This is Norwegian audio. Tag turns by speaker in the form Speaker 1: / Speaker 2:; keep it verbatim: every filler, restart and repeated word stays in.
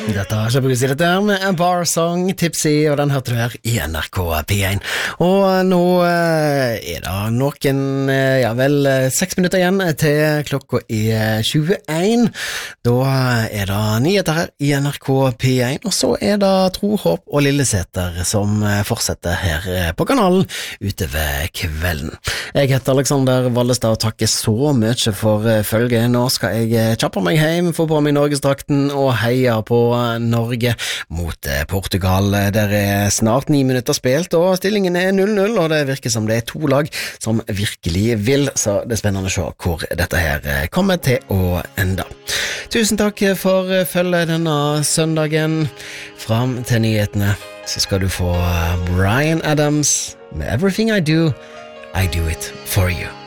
Speaker 1: Dette har ikke brukt i dette her med en bar song, Tipsy, og den hørte du her i N R K P én. Og nå eh, er det noen, eh, ja vel, seks minutter igjen til klokka er tjueen. Da er det nyheter her i N R K P én, og så er det Tro, Håp og Lilleseter som fortsetter her på kanalen utover kvelden. Jeg heter Alexander Vallestad og takker så mye for følget. Nå skal jeg kjappe meg hjem, få på meg Norgesdrakten og heia på Norge mot Portugal. Der er snart ni minutter spilt, og stillingen er null null, og det virker som det er to lag som virkelig vil, så det er spennende å se hvor dette her kommer til å ende. Tusen takk for følget denne søndagen. Fram til nyhetene så skal du få Bryan Adams med Everything I Do, I Do It For You.